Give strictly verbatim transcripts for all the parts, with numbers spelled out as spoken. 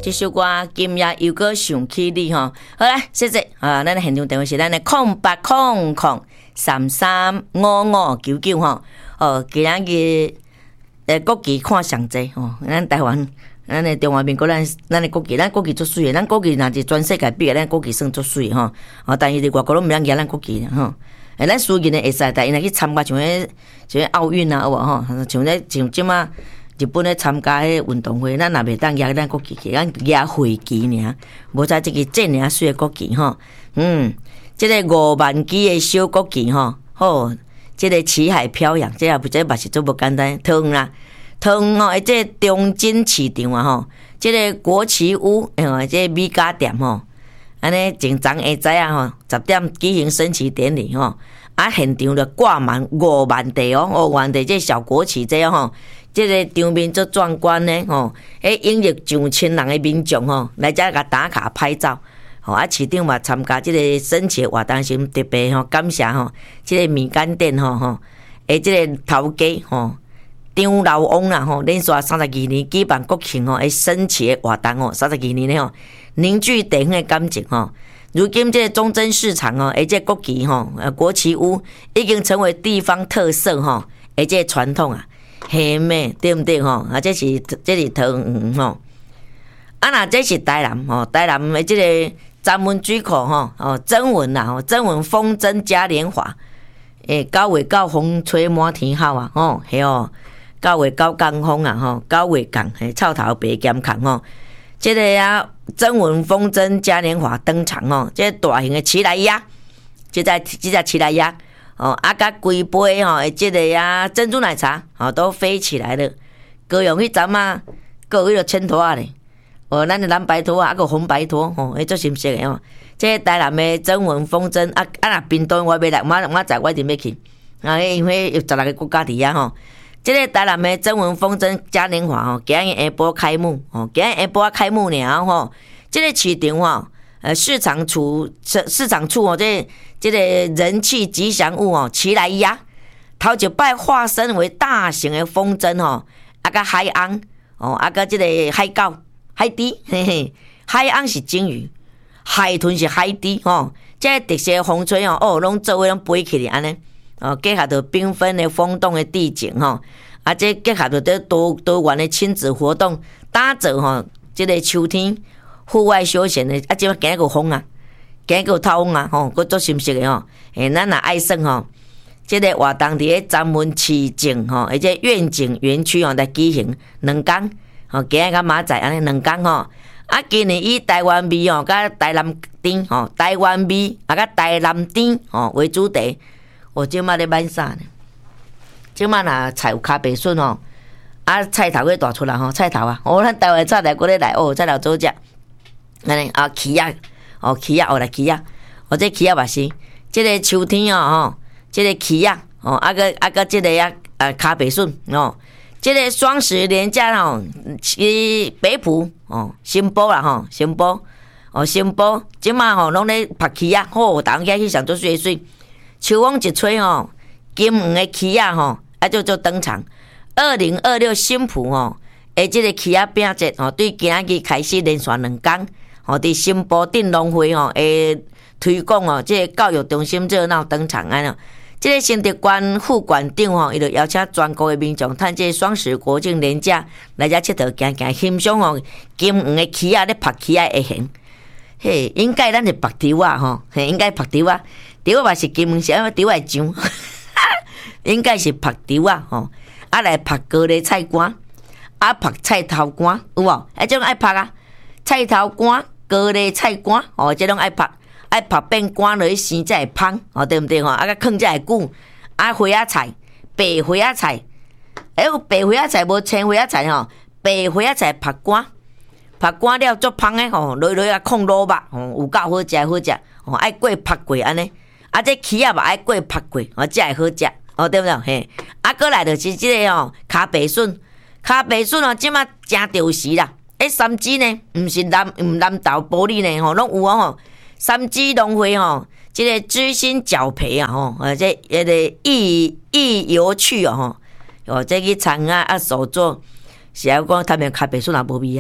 这首歌今夜又搁想起你吼。好啦，谢谢啊！咱的现场电话是咱的空八空空三三五五九九吼。哦，今仔日诶国旗看上济吼，咱台湾。咱的中华民国，咱咱的国旗，咱国旗足水的，咱国旗若是全世界比的，咱国旗算足水吼。哦，但是伫外国拢毋通举咱国旗吼。诶，咱私人的会使，但伊若去参加像迄像迄奥运啊，有无吼？像咧像即马日本咧参加迄运动会，咱也袂当举咱国旗去，咱举会旗尔，无在即个这尔水的国旗吼。嗯，即、这个五万支的小国旗吼，吼，即、这个旗海飘扬，这也不这嘛是做无简单，汤啦。汤吼，即个中正市场啊吼，即个国旗屋，诶，即个米家店吼，安尼正昨下早啊吼，十点举行升旗典礼吼，啊现场就挂满五万地哦，五万地即小国旗这样吼，即个场面足壮观呢吼，迄引入上千人的民众吼来遮甲打卡拍照，吼啊市长嘛参加即个升旗活动时，特别吼感谢吼，即个米干店吼吼，诶即个头家吼。张老翁啦吼，连续三十二年举办国庆吼，诶升旗的活动吼，三十二年咧吼，凝聚地方的感情吼。如今这个中正市场吼，而且国旗吼，呃国旗屋已经成为地方特色吼，而且传统啊，嘿咩对不对吼？啊，这是这是桃园吼。啊，那这是台南吼，台南的这个闸门水库吼，哦征文啦吼，征文风筝嘉年华，诶九月九风吹满天好啊，吼嘿哦。九月九降风啊吼，九月降嘿臭头白咸空吼，即、这个啊征文风筝嘉年华登场吼，即、这个大型的奇来鸭，即只即只奇来鸭哦，啊甲规杯吼，即个啊珍珠奶茶哦都飞起来了，高雄迄阵啊，各有迄个千拖啊咧，哦咱的蓝白拖啊，啊个红白拖吼，迄足新鲜的吼，即、这个台南的征文风筝啊啊若屏东我要来，我我知我一定要去，啊因为有十六个国家伫遐吼。这个台南的征文风筝嘉年华吼，今日下晡开幕哦，今日下晡开幕了吼。这个市场吼，呃，市场处市场处哦，这这个人气吉祥物哦，奇来鸭，头一摆化身为大型的风筝吼，啊个海翁哦，啊个这个海狗、海猪，嘿嘿，海翁是鲸鱼，海豚是海猪吼，这个特色的风吹哦，哦，拢做伙拢飞起来安尼。哦，结合着缤纷的风动的地景吼，啊，这结合着这多多元的亲子活动，打造吼，这个秋天户外休闲的，啊，即摆今个风啊，今个透风啊，吼，佫足新鲜的吼，诶，咱若爱算吼，这个活动伫咧闸门市景吼，而且愿景园区吼来举行两天，吼，今日甲明仔安尼两天吼，啊，今年以台湾味吼，甲台南甜吼，台湾味啊，甲台南甜吼为主题。我即马咧买啥呢？即马若菜有咖啡笋吼，啊菜头个大出来吼，菜头啊，哦咱台湾菜头过咧来哦，菜头做食，安尼啊起啊，哦起啊，哦来起啊，哦这起啊嘛是，即个秋天哦吼，即个起啊，哦啊个啊个即个啊啊咖啡笋哦，即个双十连假吼，去北埔哦新埔啦吼，新埔哦新埔，即马吼拢咧拍起啊，好，逐个去上做水水。秋风一吹吼，金黄的旗仔吼，啊就就登场。二零二六新埔吼，诶，即个旗仔饼节吼，对今仔日开始连续两天，吼，伫新埔镇农会吼，诶推广哦，即个教育中心热闹登场安尼。即个新竹县副馆长吼，伊就邀请全国的民众，趁即个双十国庆连假来遮佚佗，行行欣赏吼金黄的旗仔咧拍旗仔会行。嘿，应该咱是白条啊吼，嘿，应该白条啊。条嘛是金黄色，条会上，应该是拍条啊吼，啊来拍高丽菜干，啊拍菜头干有无？啊这种爱拍啊，菜头干、高丽菜干，哦，这种爱拍，爱拍变干落去生才会香，哦对毋对吼？啊个放才会久，啊花仔菜、白花仔菜，哎有白花仔菜无青花仔菜吼，白花仔菜拍干，拍干了足香诶吼，落落啊控卤肉，吼有够好食好食，吼爱过拍过安尼。啊，这起啊嘛爱过拍过，哦，才会好食，哦，对不对？嘿，啊，过来就是这个哦，咖啡笋，咖啡笋哦，即马真潮时啦。诶，三枝呢，毋是蓝，毋蓝豆玻璃呢，吼，拢有哦吼。三枝农会吼，这个知心饺皮啊，吼，呃，这迄个意意有趣哦，吼，哦，这去参啊啊手做，是要讲他们咖啡笋也无味啊，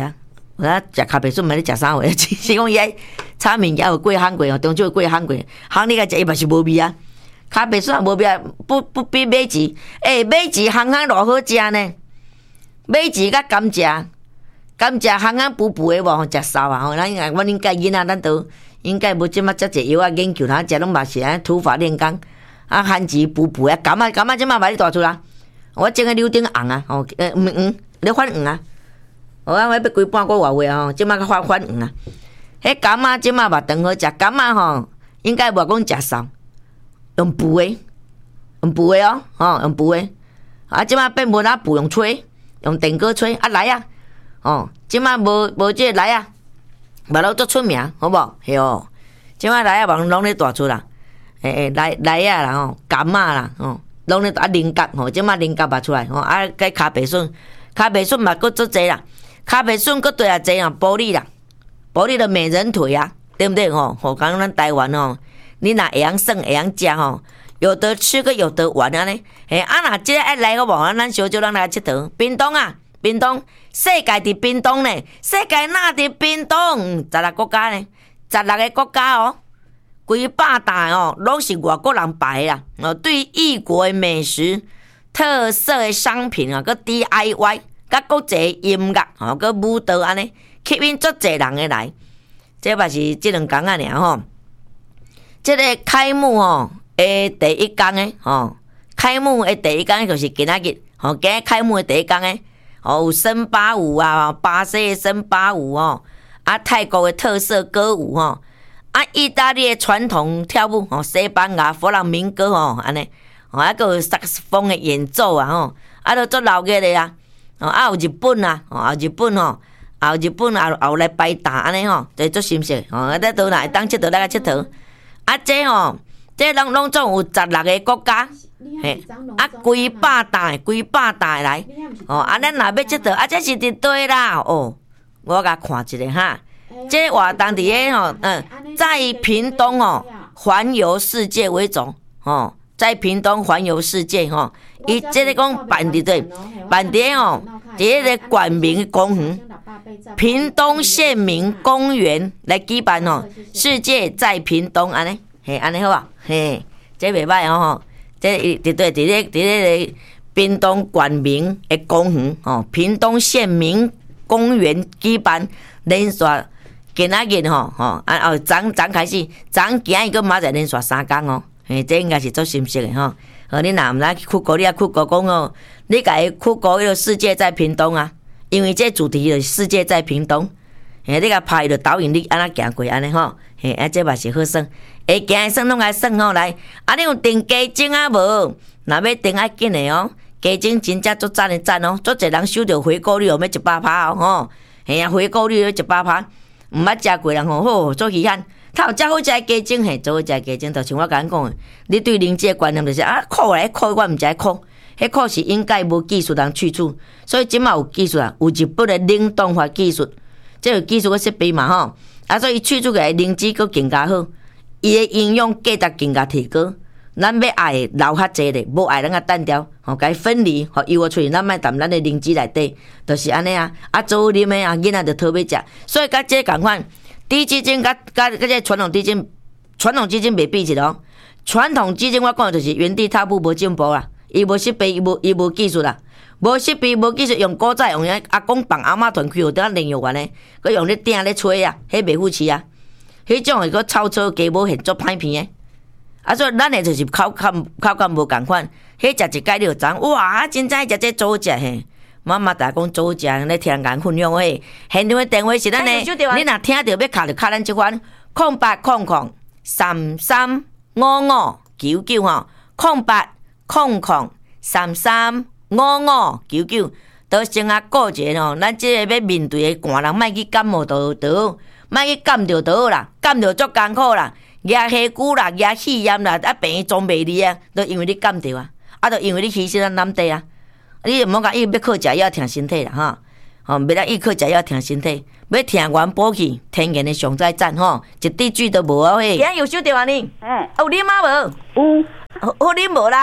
我啊食咖啡笋，咪咧食啥货？是讲伊爱炒物件有过烘过哦，中秋有过烘过，烘你甲食伊嘛是无味啊。咖啡笋也无味啊，不不比马糍，诶、欸，马糍烘烘偌好食呢。马糍甲甘蔗，甘蔗烘烘补补诶无吼，食潲啊吼。咱我恁家囡仔，咱都应该无即马遮济药啊研究，咱食拢嘛是安土法炼钢，啊番薯补补啊，甘啊甘啊，即马买你大出啦。我种个柳丁红啊，吼，呃黄黄，咧反黄啊。我我要规半个外月吼，即马个反反黄啊。迄柑仔即马嘛长好食，柑仔吼应该无讲食潲，用补诶，用补诶哦，吼用补诶。啊，即马变无哪补，用吹，用电锅吹啊来啊，哦，即马无无即个来啊，嘛拢足出名，好无？嘿哦，即马来啊，嘛拢咧大出啦，诶诶，来来啊啦吼，柑仔啦，吼，拢咧啊菱角吼，即马菱角嘛出来吼，啊甲咖啡笋，咖啡笋嘛佫足济啦。咖啡笋佫对啊，这样玻璃啦，玻璃的美人腿啊，对不对吼？吼，讲咱台湾吼，你若会晓耍会晓食吼，有得吃个有得玩安尼。嘿，啊若即个爱来个无，咱小少人来佚佗。屏东啊，屏东，世界伫屏东呢，世界哪伫屏东？十六国家呢，十六个国家哦，规百大哦，拢是外国人摆啦。哦，对异国的美食、特色的商品啊，个 D I Y。甲国际音乐吼，佮舞蹈安尼，吸引足侪人诶来。这嘛是即两工啊尔吼。即个开幕吼诶第一工诶吼，开幕诶第一工就是今仔日吼，今日开幕诶第一工诶，吼有森巴舞啊，巴西诶森巴舞吼，啊泰国诶特色歌舞吼，啊意大利诶传统跳舞吼，西班牙弗朗明哥吼安尼，吼啊佮有萨克斯风诶演奏啊吼，啊都足闹热诶啊。哦，啊有日本啊，哦，日本吼，也有日本也也有来摆搭安尼吼，就足新鲜。哦，啊，在倒来当佚佗来个佚佗。啊，这吼，这拢拢总有十六个国家，嘿，啊，规百大，规百大来。哦，啊，咱若要佚佗，啊，这是伫对啦。哦，我甲看一下哈。这活动伫个吼，嗯，在屏东哦，环游世界为总，哦。在屏东环游世界吼，伊即个讲办伫对，办伫吼，伫个冠名公园，屏东县民公园来举办吼，世界在屏东安尼，嘿安尼好啊，嘿，这袂歹哦吼，这伫对伫咧伫咧屏东冠名的公园吼，屏东县民公园举办连续今仔日吼吼，啊后昨昨开始，昨今日个马在连续三工哦。诶，这应该是做新式的吼。呃，你若毋来去国，你啊去国讲哦，你家去国迄个世界在屏东啊，因为这主题就是世界在屏东。诶，你甲拍着导引，你安那行过安尼吼。嘿，啊，这嘛是好耍。会行诶耍拢爱耍吼来。啊，你有订加钟啊无？若要订爱紧诶哦，加钟真正足赞诶赞哦，足侪人收着回购率哦，要一百趴哦吼。嘿啊，回购率要一百趴，毋捌食过人吼，好足稀罕。他有遮好食诶鸡精嘿，做好食诶鸡精，就像我甲恁讲诶，你对人这观念就是啊，苦来苦，我毋知苦，迄苦是应该无技术人去除，所以即马有技术啊，有日本诶冷冻法技术，即个技术个设备嘛吼，啊，所以去除个灵芝佫更加好，伊诶营养价值更加提高，咱要爱留较济咧，无爱咱甲单调，吼，甲伊分离，吼游出去，咱莫담咱诶灵芝内底，就是安尼啊，啊，做啉诶啊，囡仔就特别食，所以甲即个共款。低基金甲甲甲这传统基金，传统基金袂比一咯。传统基金我讲就是原地踏步无进步啦，伊无设备，伊无伊无技术啦，无设备无技术，用古早用阿公放阿嬷团开，有得炼药丸咧，佮用咧鼎咧吹啊，迄袂富气啊，迄种会佮臭臭鸡无现做歹片诶。啊，所以咱诶就是口感口感无共款，迄食一解你就知，哇，真正食这做食嘿。妈妈大讲做食，咧听人分享诶。现场诶电话是咱诶，你若听到要卡就卡咱即款，空八空空三三五五九九吼，空八空空三三五五九九，都先啊顾者吼，咱即个要面对诶寒人，莫去感冒就倒，莫去感着倒啦，感着足艰苦啦，牙下骨啦，牙气炎啦，啊病装袂离啊，都因为你感着啊，啊，都因为你牺牲咱男地啊。你毋好讲伊要靠食药疼身体啦，哈，吼，袂当伊靠食药疼身体，要疼元补气，天然的上在赞吼，一滴水都无啊嘿。今日有收到啊你？嗯，有啉啊无？ 有。 好好啉无啦？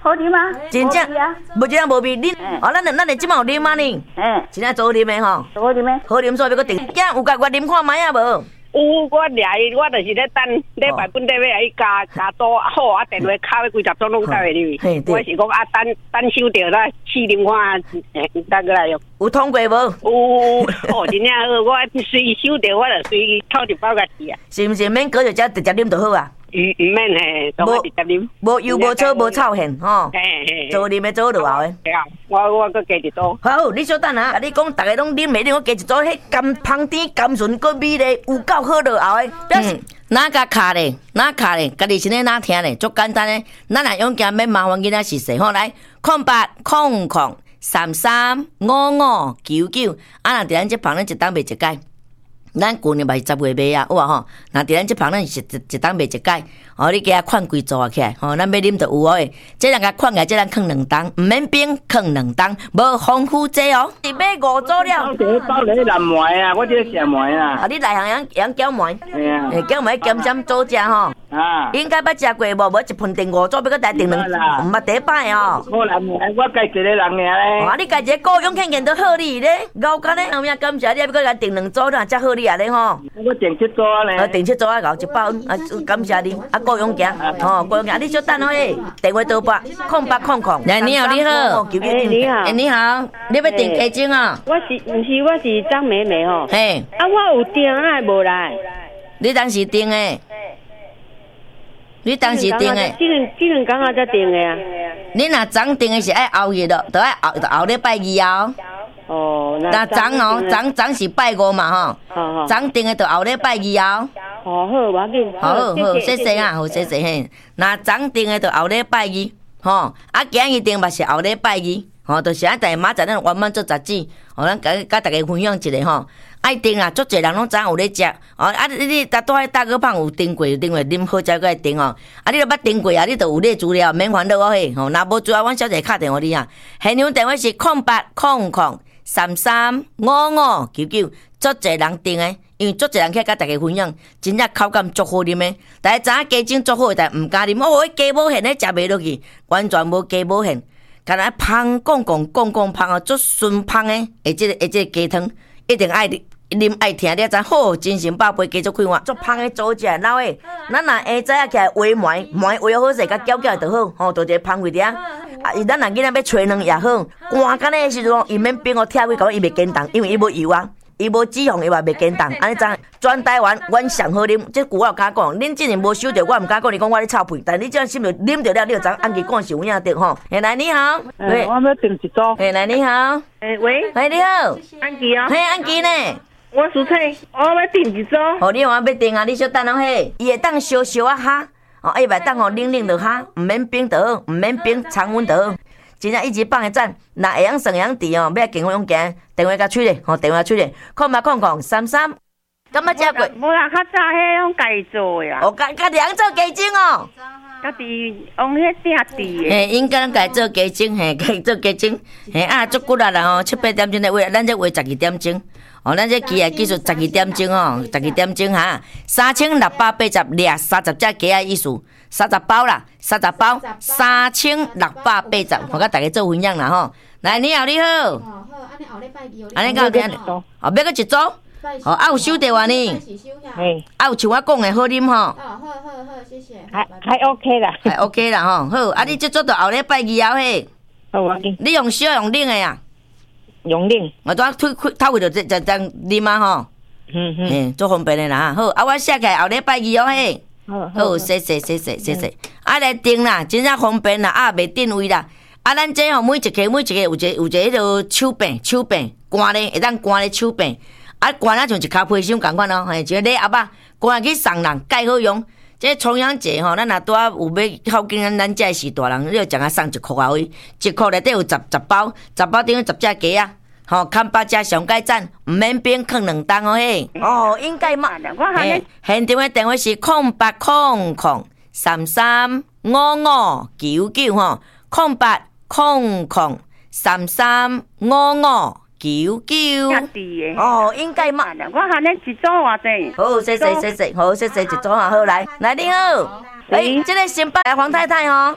好啉吗？ 真正，无真正无味，恁哦，咱咱咱即摆有啉吗呢？ 嗯， 真正做啉的吼， 好啉咩？ 好啉所以要搁订。囝有甲我啉看卖啊无？ 有，我掠伊，我就是咧等礼拜本底要来加加多好啊，电话敲要几十钟拢到会入。我是讲啊，等等收着啦，试啉看，等过来用。 有通过无？ 有，哦，真正好，我随收着，我就随偷一包甲吃啊。 是毋是免搁着只直接啉就好啊？ 唔唔免嘿，我直接啉。 无油无草无臭hen吼。 嘿嘿。 做啉的做落后的。 对啊，我我搁加一组。 好，你小等啊！你讲大家拢啉袂啉，我加一组，迄甘芳甜、甘顺、搁美丽，有够好落后的。表示哪甲卡咧，哪卡咧，家己身体哪听咧，足简单诶。咱若用行免麻烦囡仔是谁吼？来，空八空空三三五五九九，啊！若伫咱即旁咱一档卖一届。咱旧年嘛是十月卖啊，有啊吼。若伫咱即旁咱是一一档卖一届，哦，你加款规组啊起来，吼，咱要啉就有哦。即人甲款起来，即咱放两档，毋免冰，放两档，无防腐剂哦。是买五组了。 包包你蓝糜啊，我这小糜啊。 啊，你内行养养搅糜。 系啊。 诶，搅糜咸咸做食吼。 啊。 应该捌食过无？无一盆订五组，要搁来订两，毋捌第一摆哦。 我蓝糜，我家一个人尔咧。 啊，你家一个雇佣肯见都好你咧，牛干咧，后面感谢你，要搁来订两组，那才好你啊咧吼。 我订七组咧。 啊，订七组啊，搞一包，啊，感谢你，啊，雇佣行，哦，雇佣行，你小等哦诶，电话倒拨，空八空空。来，你好，你好， 哎，你好， 哎，你好，你要订鸡精啊？ 我是，毋是，我是张美美吼。 嘿。 啊，我有订啊，无来。 你当时订诶？你当时订诶？ 即两即两工仔才订诶啊。 你若昨订诶是爱后日咯，都爱后后礼拜二后。 哦， 那昨哦，昨昨是拜五嘛吼。 好好。 昨订诶就后礼拜二后。 好好，我紧。 好好，谢谢啊，好谢谢嘿。那昨订诶就后礼拜二，吼，啊今日订嘛是后礼拜二，吼，就是啊，但明仔咱原本做杂志，吼，咱甲甲大家分享一下吼。爱订啦，足侪人拢知影有咧食，哦，啊你你搭倒喺大哥胖有订过，订过啉好食，搁来订哦。啊，你若捌订过啊，你就有咧资料，免烦恼我嘿。吼，若无资料，阮小姐敲电话你啊。现场电话是空八空空三三五五九九，足侪人订诶，因为足侪人去甲大家分享，真正口感足好啉诶。大家知影鸡精足好，但毋敢啉，哦，迄鸡母馅咧食袂落去，完全无鸡母馅，干那芳讲讲讲讲芳哦，足顺芳诶，诶，即个诶即个鸡汤一定爱啉。啉爱听，你知好，精神百倍，继续开换，足芳的组食，老诶，咱若下早起来煨糜，糜煨好势，甲搅搅就好，吼，就一个芳味伫啊。啊，伊咱若囡仔要吹两也好，寒干的时阵，伊免冰哦，跳开搞伊袂坚冻，因为伊无油啊，伊无脂肪，伊嘛袂坚冻。安尼怎？全台湾阮上好啉，这句我有敢讲，恁之前无收着，我毋敢讲，你讲我咧臭屁，但你这样心着啉着了，你就知按期讲是有影得吼。哎，来你好， 喂，我要订一组。 哎，来你好， 哎喂， 哎你好， 安琪啊， 嘿安琪呢？ 我蔬菜，我要订一组。 哦，你话要订啊？你小等哦嘿，伊会当烧烧啊哈，哦，伊会当吼冷冷就哈，毋免冰就好，毋免冰常温就好。真正一直放个赞，若会晓算会晓治哦，要经用行，电话甲取咧，吼电话取咧，空八空空三三，敢捌食过？ 无啦，较早迄种家己做的啊。 哦，家家己人做鸡精哦。 家己用迄鼎治的。 嘿，应该咱家己做鸡精，嘿，家己做鸡精，嘿啊，足骨力啦吼，七八点钟来话，咱这话十二点钟。哦，咱这机啊技术十二点钟哦，十二点钟哈，三千六百八十掠三十只鸡啊意思，三十包啦，三十包，三千六百八十，我甲大家做分享啦吼。来，你好，你好。哦，好，安尼后礼拜二，安尼到听。哦，要搁一组。哦，啊有收到啊呢？ 嘿。 啊有像我讲的好啉吼。 哦，好好好，谢谢。 还还 OK 啦。 还 OK 啦吼，好，啊你这做到后礼拜二后嘿。 好，我紧。 你用烧用冷的啊？ 用冷， 我当推开透位就就就啉啊吼， 嗯嗯， 嘿，做方便的啦。好，啊，我写起来后礼拜二哦嘿， 好， 好，谢谢谢谢谢谢，啊来订啦，真正方便啦，啊袂定位啦。啊，咱这吼每一个每一个有一个有一个迄个手柄手柄关咧，会当关咧手柄，啊关啊像一卡皮箱共款哦，嘿，一个礼盒啊，关去送人，介好用。这重阳节吼，咱若拄啊有要孝敬咱咱这是大人，你要将啊送一箍啊位，一箍内底有十十包，十包顶有十只鸡啊，吼，看八只上盖赞，毋免冰放两档哦嘿。哦，应该嘛。嘿，现场的电话是空八空空三三五五九九吼，空八空空三三五五。九九哦，应该嘛。 我喊你一组偌济。 好，谢谢谢谢，好谢谢一组啊，好来来你好，哎，这个新北的黄太太哦。